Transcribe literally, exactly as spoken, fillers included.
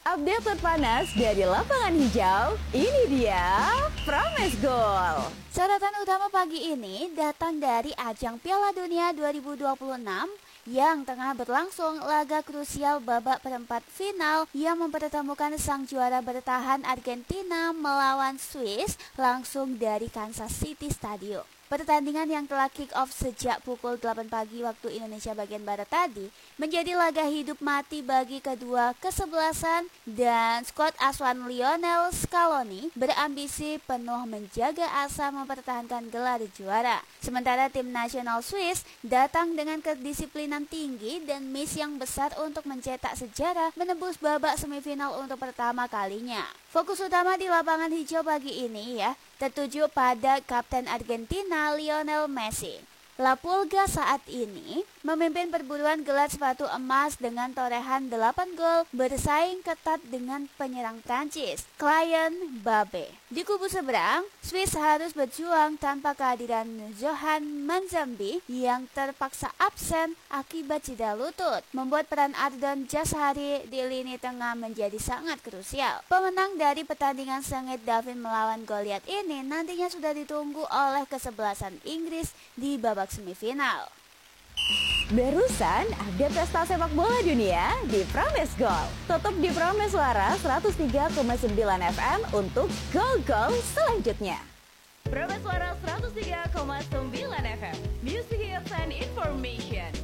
update terpanas dari lapangan hijau. Ini dia Promes Goal. Sorotan utama pagi ini datang dari ajang Piala Dunia dua ribu dua puluh enam yang tengah berlangsung. Laga krusial babak perempat final yang mempertemukan sang juara bertahan Argentina melawan Swiss langsung dari Kansas City Stadium. Pertandingan yang telah kick off sejak pukul delapan pagi waktu Indonesia bagian Barat tadi menjadi laga hidup mati bagi kedua kesebelasan, dan skuad asuhan Lionel Scaloni berambisi penuh menjaga asa mempertahankan gelar juara. Sementara tim nasional Swiss datang dengan kedisiplinan tinggi dan misi yang besar untuk mencetak sejarah menembus babak semifinal untuk pertama kalinya. Fokus utama di lapangan hijau pagi ini ya tertuju pada Kapten Argentina Lionel Messi. La Pulga saat ini memimpin perburuan gelar sepatu emas dengan torehan delapan gol, bersaing ketat dengan penyerang Prancis, Kylian Mbappe. Di kubu seberang, Swiss harus berjuang tanpa kehadiran Johan Manzambi yang terpaksa absen akibat cedera lutut, membuat peran Ardon Jashari di lini tengah menjadi sangat krusial. Pemenang dari pertandingan sengit Davin melawan Goliath ini nantinya sudah ditunggu oleh kesebelasan Inggris di babak semifinal. Barusan update pesta sepak bola dunia di Promes Goal. Tetap di Promes Suara seratus tiga koma sembilan F M untuk gol-gol selanjutnya. Promes Suara seratus tiga koma sembilan F M, Music Hits and Information.